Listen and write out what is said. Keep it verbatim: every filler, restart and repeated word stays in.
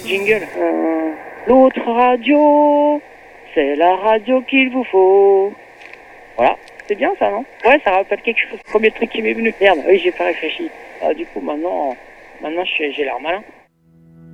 jingle. Euh, L'autre radio, c'est la radio qu'il vous faut. Voilà, c'est bien ça, non? Ouais, ça rappelle quelque chose. Premier truc qui m'est venu. Merde, oui, j'ai pas réfléchi. Ah, du coup, maintenant, maintenant j'ai l'air malin.